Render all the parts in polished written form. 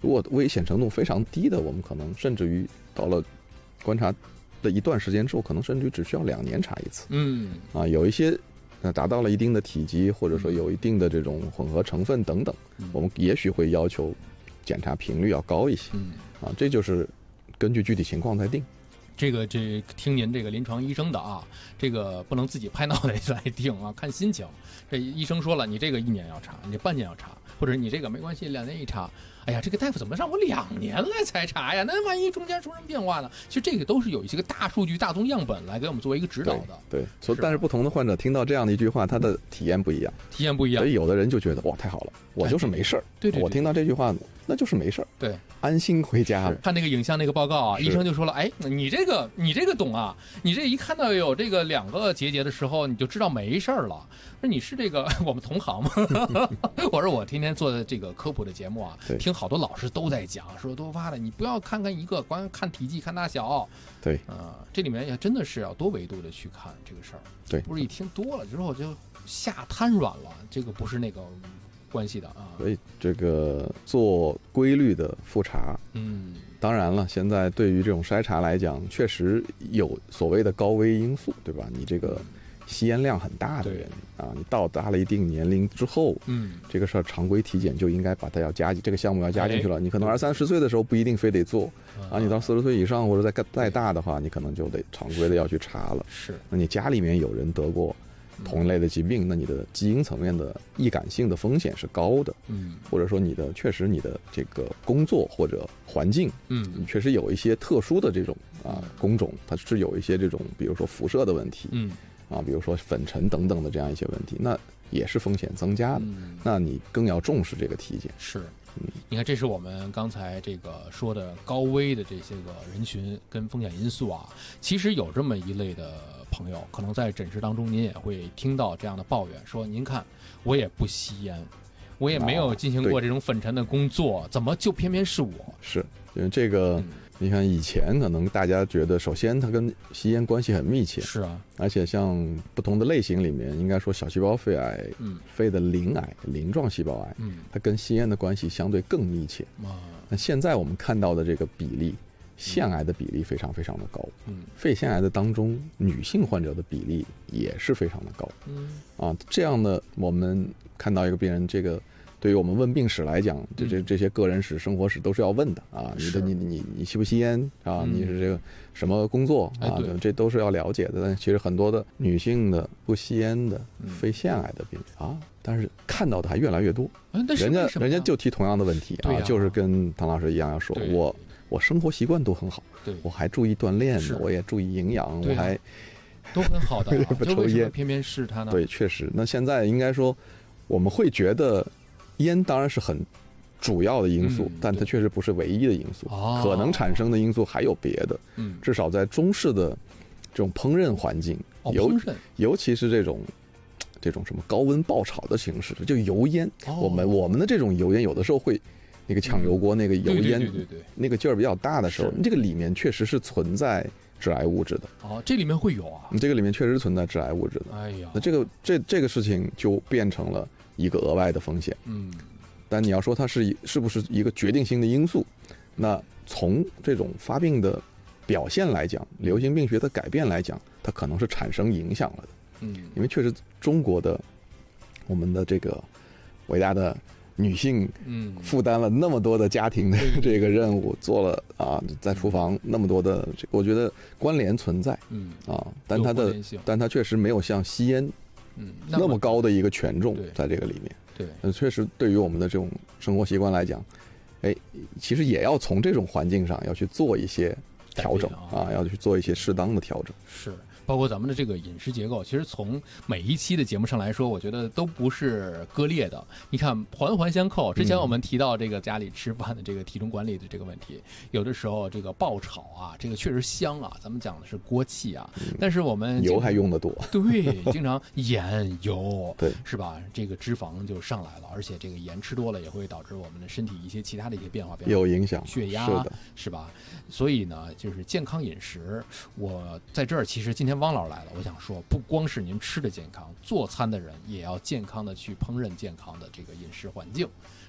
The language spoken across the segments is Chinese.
果危险程度非常低的，我们可能甚至于到了观察的一段时间之后，可能甚至于只需要2年查一次。有一些达到了一定的体积，或者说有一定的这种混合成分等等，我们也许会要求检查频率要高一些。这就是根据具体情况再定。 这听您这个临床医生的啊，这个不能自己拍脑袋来定啊，看心情。这医生说了，你这个1年要查，你这半年要查，或者你这个没关系2年一查。哎呀，这个大夫怎么让我2年来才查呀？那万一中间出什么变化呢？其实这个都是有一些个大数据、大宗样本来给我们作为一个指导的。 对，但是不同的患者听到这样的一句话，他的体验不一样。所以有的人就觉得哇，太好了，我就是没事儿。 对， 我听到这句话，那就是没事儿。 对， 安心回家了。 看那个影像那个报告啊，医生就说了，哎，你这个懂啊，你这一看到有这个2个结节的时候，你就知道没事儿了。说你是这个我们同行吗？我说我天天做的这个科普的节目啊，听好多老师都在讲，说多发的，你不要看一个，光看体积、看大小。 对， 这里面也真的是要多维度的去看这个事儿。 对， 不是一听多了之后就下瘫软了，这个不是那个关系的啊。 所以这个做规律的复查，当然了，现在对于这种筛查来讲，确实有所谓的高危因素，对吧？你这个吸烟量很大的人你到达了一定年龄之后，这个事儿常规体检就应该把它要加进这个项目要加进去了。你可能20-30岁的时候不一定非得做你到40岁以上或者再大的话，你可能就得常规的要去查了。 是， 那你家里面有人得过同一类的疾病，那你的基因层面的易感性的风险是高的。或者说确实你的这个工作或者环境，你确实有一些特殊的这种工种，它是有一些这种比如说辐射的问题，比如说粉尘等等的这样一些问题，那也是风险增加的。那你更要重视这个体检。 是，你看，这是我们刚才这个说的高危的这些个人群跟风险因素啊。其实有这么一类的朋友，可能在诊室当中您也会听到这样的抱怨，说您看我也不吸烟，我也没有进行过这种粉尘的工作，怎么就偏偏是我？ 是因为这个你看以前可能大家觉得首先它跟吸烟关系很密切， 是啊， 而且像不同的类型里面，应该说小细胞肺癌、肺的鳞癌、鳞状细胞癌，它跟吸烟的关系相对更密切。那现在我们看到的这个比例，腺癌的比例非常非常的高，肺腺癌的当中女性患者的比例也是非常的高。这样的我们看到一个病人，这个对于我们问病史来讲，这些个人史、生活史都是要问的你吸不吸烟你是这个什么工作这都是要了解的。但其实很多的女性的不吸烟的肺腺癌的病人但是看到的还越来越多。人家就提同样的问题就是跟唐老师一样要说，我生活习惯都很好，我还注意锻炼，我也注意营养，我还都很好的不抽烟， 偏偏是他呢？ 对，确实。那现在应该说，我们会觉得烟当然是很主要的因素，但它确实不是唯一的因素，可能产生的因素还有别的。至少在中式的这种烹饪环境，尤其是这种什么高温爆炒的形式，就油烟。我们的这种油烟有的时候会那个抢油锅那个油烟，那个劲儿比较大的时候，这个里面确实是存在致癌物质的。这里面会有这个里面确实是存在致癌物质的。 哎呀， 那这个事情就变成了一个额外的风险。但你要说它是不是一个决定性的因素，那从这种发病的表现来讲，流行病学的改变来讲，它可能是产生影响了的。因为确实中国的我们的这个伟大的女性负担了那么多的家庭的这个任务，做了在厨房那么多的我觉得关联存在。但它确实没有像吸烟那么高的一个权重在这个里面。确实对于我们的这种生活习惯来讲，其实也要从这种环境上要去做一些调整要去做一些适当的调整。 是。包括咱们的这个饮食结构，其实从每一期的节目上来说，我觉得都不是割裂的。你看环环相扣。之前我们提到这个家里吃饭的这个体重管理的这个问题，有的时候这个爆炒这个确实香咱们讲的是锅气但是我们油还用得多， 对，经常盐油对， 是吧？这个脂肪就上来了，而且这个盐吃多了也会导致我们的身体一些其他的一些变化， 有影响， 血压是吧？所以呢，就是健康饮食，我在这儿其实今天汪老师来了，我想说，不光是您吃的健康，做餐的人也要健康的去烹饪健康的这个饮食环境，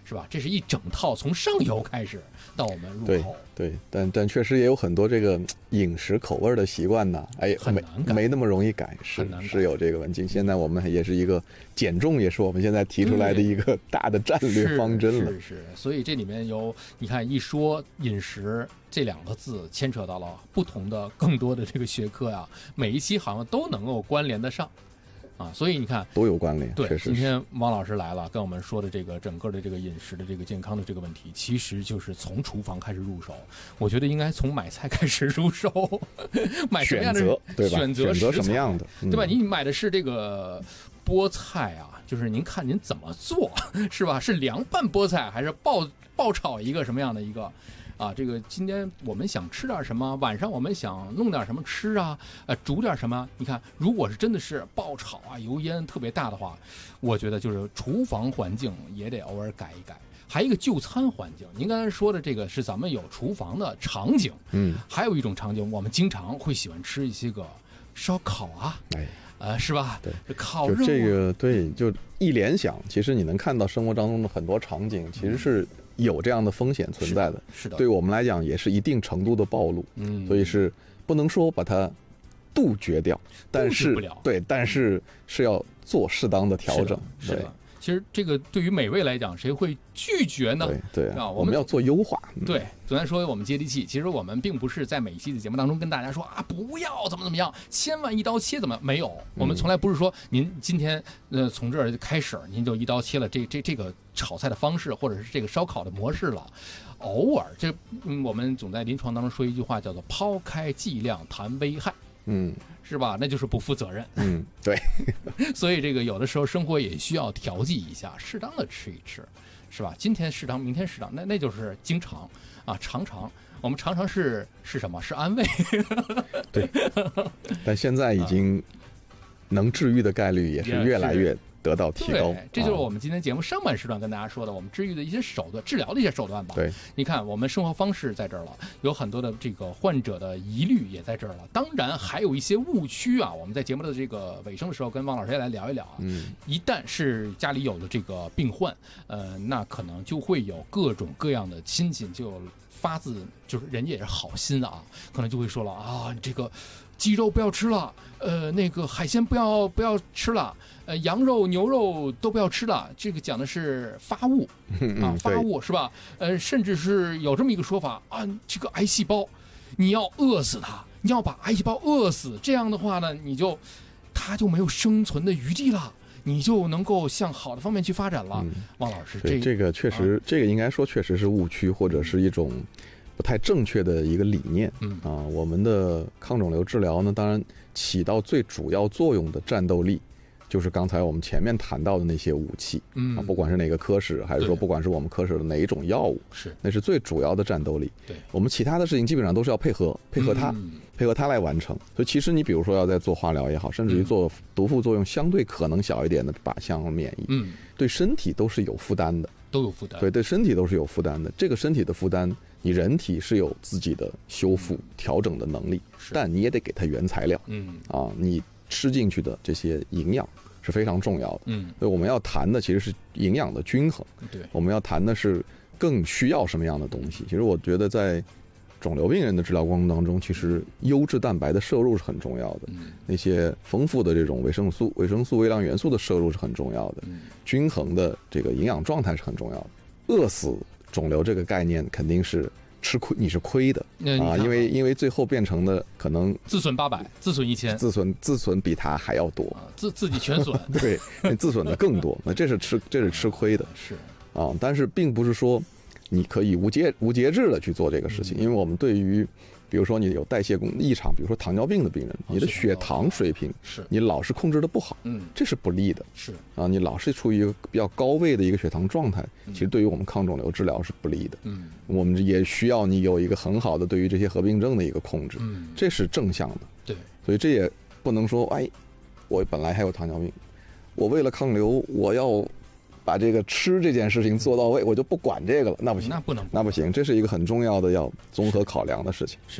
是吧？这是一整套从上游开始到我们入口。 对，但确实也有很多这个饮食口味的习惯呢，没那么容易改，是有这个问题。现在我们也是一个减重，也是我们现在提出来的一个大的战略方针了。 是，所以这里面你看一说饮食这2个字，牵扯到了不同的更多的这个学科呀，每一期好像都能够关联得上。所以你看都有关联。 对，今天王老师来了，跟我们说的这个整个的这个饮食的这个健康的这个问题，其实就是从厨房开始入手。我觉得应该从买菜开始入手，买什么样的选择什么样的， 对吧？你买的是这个菠菜啊，就是您看您怎么做，是吧？是凉拌菠菜还是爆炒一个什么样的一个？这个今天我们想吃点什么，晚上我们想弄点什么吃啊，煮点什么？你看，如果是真的是爆炒啊，油烟特别大的话，我觉得就是厨房环境也得偶尔改一改。还有一个就餐环境，您刚才说的这个是咱们有厨房的场景，还有一种场景，我们经常会喜欢吃一些个烧烤啊，是吧？ 对， 烤肉、 这个对，就一联想，其实你能看到生活当中的很多场景，其实是有这样的风险存在的。 是的， 对我们来讲也是一定程度的暴露。所以是不能说把它杜绝掉，但是是要做适当的调整。 是的。其实这个对于美味来讲，谁会拒绝呢？ 对，我们要做优化。 对，昨天说我们接地气，其实我们并不是在每一期的节目当中跟大家说不要怎么样，千万一刀切怎么没有？我们从来不是说您今天从这儿开始您就一刀切了这个炒菜的方式，或者是这个烧烤的模式了。偶尔我们总在临床当中说一句话，叫做抛开剂量谈危害。是吧？那就是不负责任。 对。 所以这个有的时候生活也需要调剂一下，适当的吃一吃，是吧？今天适当，明天适当，那就是经常常常。我们常常是什么？是安慰。 对。但现在已经能治愈的概率也是越来越得到提高。 这就是我们今天节目上半时段跟大家说的，我们治愈的一些手段，治疗的一些手段吧。 对， 你看我们生活方式在这儿了，有很多的这个患者的疑虑也在这儿了，当然还有一些误区我们在节目的这个尾声的时候跟汪老师也来聊一聊一旦是家里有了这个病患，那可能就会有各种各样的亲戚就发自就是人家也是好心可能就会说了这个鸡肉不要吃了，那个海鲜不要吃了，羊肉牛肉都不要吃了。这个讲的是发物发物是吧？甚至是有这么一个说法这个癌细胞你要饿死它，你要把癌细胞饿死，这样的话呢，它就没有生存的余地了，你就能够向好的方面去发展了。汪老师， 这个确实，这个应该说确实是误区，或者是一种不太正确的一个理念。我们的抗肿瘤治疗呢，当然起到最主要作用的战斗力，就是刚才我们前面谈到的那些武器。不管是哪个科室，还是说不管是我们科室的哪一种药物，那是最主要的战斗力。 对， 我们其他的事情基本上都是要配合它来完成。所以其实你比如说要在做化疗也好，甚至于做毒副作用相对可能小一点的靶向免疫，对身体都是有负担的， 都有负担。 对身体都是有负担的。这个身体的负担，你人体是有自己的修复调整的能力，但你也得给它原材料。你吃进去的这些营养是非常重要的。所以我们要谈的其实是营养的均衡。 对， 我们要谈的是更需要什么样的东西。其实我觉得在肿瘤病人的治疗过程当中，其实优质蛋白的摄入是很重要的。那些丰富的这种维生素、微量元素的摄入是很重要的。均衡的这个营养状态是很重要的。饿死肿瘤这个概念肯定是吃亏，你是亏的因为最后变成的可能自损800，自损1000， 自损比它还要多， 自己全损。 对，自损的更多，那这是吃亏的。 是但是并不是说你可以无节制的去做这个事情，因为我们对于比如说你有代谢异常，比如说糖尿病的病人，你的血糖水平你老是控制的不好，这是不利的。你老是处于一个比较高位的一个血糖状态，其实对于我们抗肿瘤治疗是不利的。我们也需要你有一个很好的对于这些合并症的一个控制，这是正向的。 对， 所以这也不能说我本来还有糖尿病，我为了抗瘤我要把这个吃这件事情做到位，我就不管这个了，那不行， 那不行， 这是一个很重要的要综合考量的事情。 是，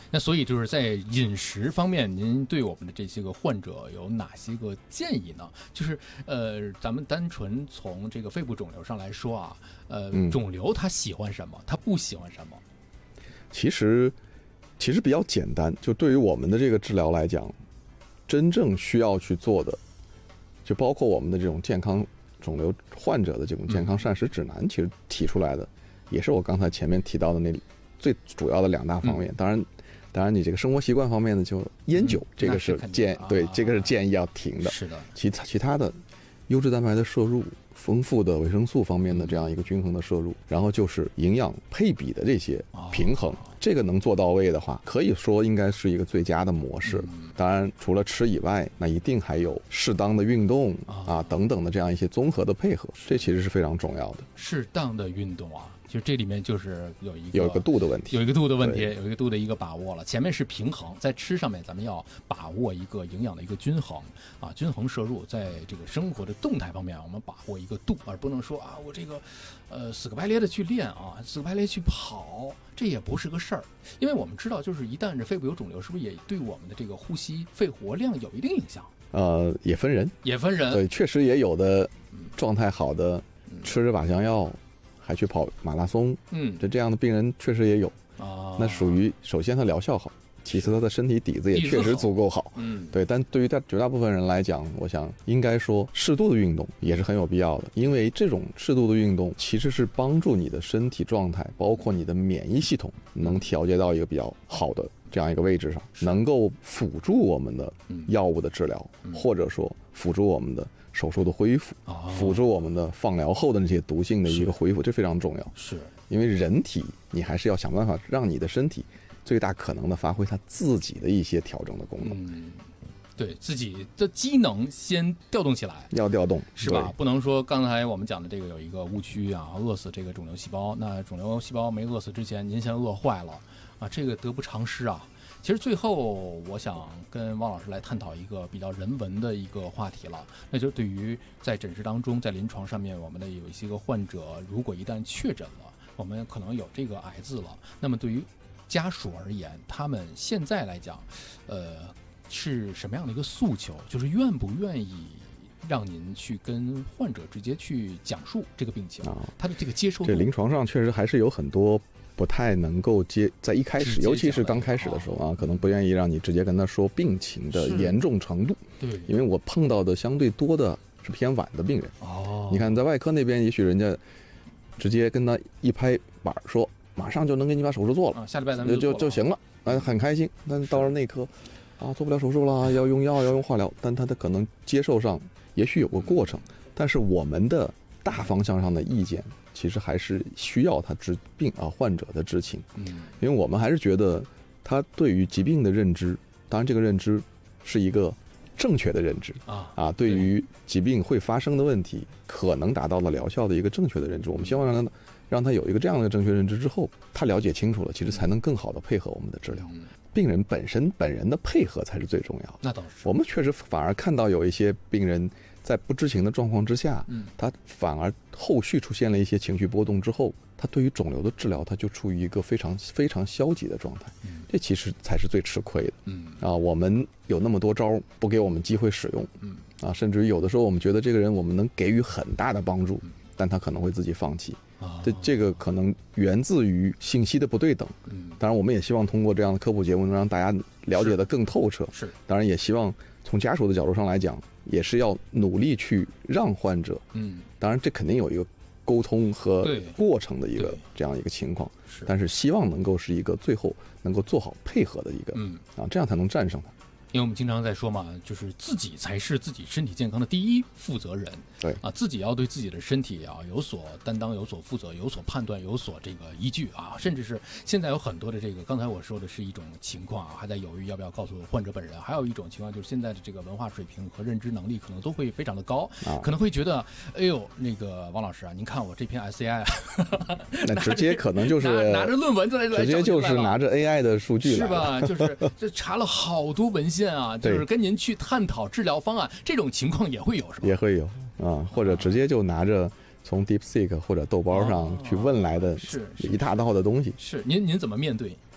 那所以就是在饮食方面，您对我们的这些个患者有哪些个建议呢？就是咱们单纯从这个肺部肿瘤上来说啊，肿瘤它喜欢什么，它不喜欢什么？ 其实比较简单，就对于我们的这个治疗来讲，真正需要去做的，就包括我们的这种健康肿瘤患者的这种健康膳食指南，其实提出来的也是我刚才前面提到的那最主要的2大方面。当然你这个生活习惯方面呢，就烟酒，这个是这个是建议要停的。 是的， 其他的优质蛋白的摄入，丰富的维生素方面的这样一个均衡的摄入，然后就是营养配比的这些平衡，这个能做到位的话，可以说应该是一个最佳的模式。当然除了吃以外，那一定还有适当的运动等等的这样一些综合的配合，这其实是非常重要的。 适当的运动啊，就这里面就是有一个度的问题， 有一个度的问题，有一个度的一个把握了。前面是平衡，在吃上面咱们要把握一个营养的一个均衡啊，均衡摄入。在这个生活的动态方面，我们把握一个度，而不能说啊，我这个死个白咧的去练啊，死个白咧去跑，这也不是个事儿。因为我们知道，就是一旦这肺部有肿瘤，是不是也对我们的这个呼吸、肺活量有一定影响？ 也分人，对，确实也有的状态好的，吃着靶向药还去跑马拉松，这样的病人确实也有那属于首先他疗效好，其次他的身体底子也确实足够好，对。但对于绝大部分人来讲，我想应该说适度的运动也是很有必要的，因为这种适度的运动其实是帮助你的身体状态，包括你的免疫系统能调节到一个比较好的这样一个位置上，能够辅助我们的药物的治疗，或者说辅助我们的手术的恢复，辅助我们的放疗后的那些毒性的一个恢复，这非常重要。 是因为人体你还是要想办法让你的身体最大可能的发挥它自己的一些调整的功能， 对自己的机能先调动起来， 要调动， 是吧？不能说刚才我们讲的这个有一个误区啊，饿死这个肿瘤细胞，那肿瘤细胞没饿死之前，您先饿坏了啊，这个得不偿失啊。其实最后我想跟汪老师来探讨一个比较人文的一个话题了，那就是对于在诊室当中，在临床上面，我们的有一些个患者，如果一旦确诊了，我们可能有这个癌字了，那么对于家属而言，他们现在来讲，是什么样的一个诉求？就是愿不愿意让您去跟患者直接去讲述这个病情，他的这个接受度。 这临床上确实还是有很多不太能够在一开始，尤其是刚开始的时候可能不愿意让你直接跟他说病情的严重程度。 对， 因为我碰到的相对多的是偏晚的病人。你看在外科那边，也许人家直接跟他一拍板说，马上就能给你把手术做了， 下礼拜咱们就行了，很开心。但是到了内科做不了手术了，要用药，要用化疗，但他的可能接受上也许有个过程，但是我们的大方向上的意见其实还是需要他患者的知情，因为我们还是觉得他对于疾病的认知，当然这个认知是一个正确的认知对于疾病会发生的问题可能达到了疗效的一个正确的认知，我们希望让他有一个这样的正确认知之后，他了解清楚了，其实才能更好的配合我们的治疗。病人本人的配合才是最重要的。 那倒是， 我们确实反而看到有一些病人在不知情的状况之下，他反而后续出现了一些情绪波动之后，他对于肿瘤的治疗他就处于一个非常非常消极的状态，这其实才是最吃亏的。我们有那么多招不给我们机会使用，甚至于有的时候我们觉得这个人我们能给予很大的帮助，但他可能会自己放弃。这个可能源自于信息的不对等。当然我们也希望通过这样的科普节目能让大家了解得更透彻。 是， 当然也希望从家属的角度上来讲，也是要努力去让患者，当然这肯定有一个沟通和过程的一个这样一个情况，但是希望能够是一个最后能够做好配合的一个，这样才能战胜它。 因为我们经常在说嘛，就是自己才是自己身体健康的第一负责人。 对自己要对自己的身体有所担当，有所负责，有所判断，有所这个依据甚至是现在有很多的这个，刚才我说的是一种情况还在犹豫要不要告诉患者本人，还有一种情况就是现在的这个文化水平和认知能力可能都会非常的高，可能会觉得，哎呦，那个王老师您看我这篇 SCI 那直接可能就是拿着论文来直接就是拿着 AI 的数据是吧？就是这查了好多文献就是跟您去探讨治疗方案，这种情况也会有是吧？ 也会有或者直接就拿着从 DeepSeek 或者豆包上去问来的一大套的东西。 是您怎么面对？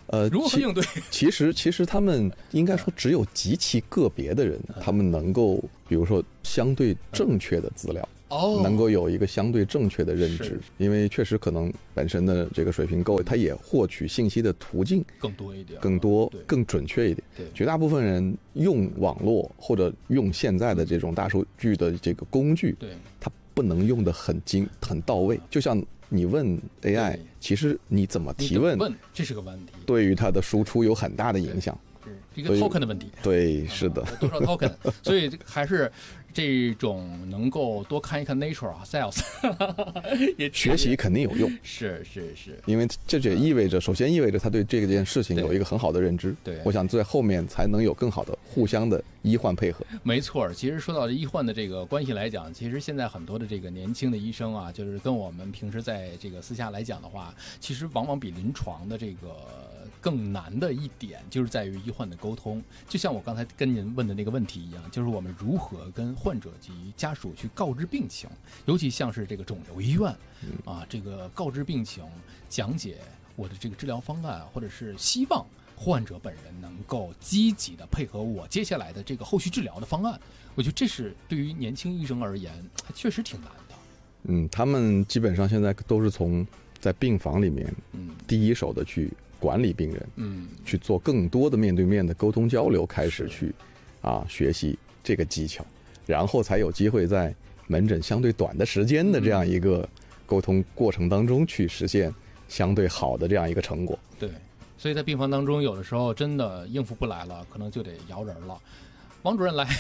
如何应对？ 其实他们应该说只有极其个别的人，他们能够比如说相对正确的资料。能够有一个相对正确的认知，因为确实可能本身的这个水平够，他也获取信息的途径更多一点， 更准确一点。 对， 绝大部分人用网络或者用现在的这种大数据的这个工具， 对， 他不能用得很到位。就像你问 AI， 其实你怎么提问， 这是个问题， 对于它的输出有很大的影响。 一个 token 的问题， 对，是的， 多少 token， 所以还是这种能够多看一看 Nature 啊 ，Sales， 也学习肯定有用， 是， 因为这也意味着，首先意味着他对这件事情有一个很好的认知， 对， 我想在后面才能有更好的互相的医患配合。 没错，其实说到医患的这个关系来讲，其实现在很多的这个年轻的医生啊，就是跟我们平时在这个私下来讲的话，其实往往比临床的这个更难的一点就是在于医患的沟通，就像我刚才跟您问的那个问题一样，就是我们如何跟患者及家属去告知病情，尤其像是这个肿瘤医院啊，这个告知病情，讲解我的这个治疗方案，或者是希望患者本人能够积极的配合我接下来的这个后续治疗的方案，我觉得这是对于年轻医生而言确实挺难的。 他们基本上现在都是从在病房里面第一手的去管理病人，去做更多的面对面的沟通交流，开始去学习这个技巧，然后才有机会在门诊相对短的时间的这样一个沟通过程当中去实现相对好的这样一个成果。 对，所以在病房当中有的时候真的应付不来了，可能就得摇人了。王主任来，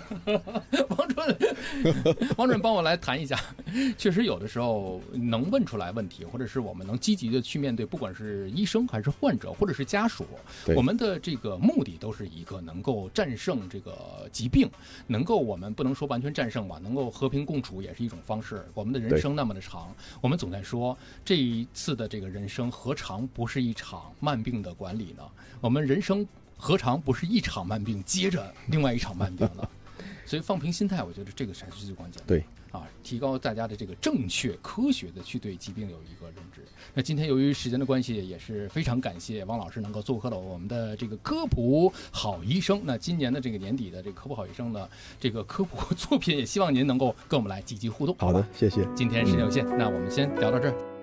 王主任帮我来谈一下。确实有的时候能问出来问题，或者是我们能积极的去面对，不管是医生还是患者或者是家属，我们的这个目的都是一个能够战胜这个疾病，能够我们不能说完全战胜吧，能够和平共处也是一种方式。我们的人生那么的长，我们总在说这一次的这个人生何尝不是一场慢病的管理呢？我们人生何尝不是一场慢病接着另外一场慢病呢？所以放平心态，我觉得这个才是最关键的。 对提高大家的这个正确科学的去对疾病有一个认知。那今天由于时间的关系，也是非常感谢王老师能够做客了我们的这个科普好医生。那今年的这个年底的这个科普好医生的这个科普作品，也希望您能够跟我们来积极互动。 好的，谢谢。 今天时间有限，那我们先聊到这儿。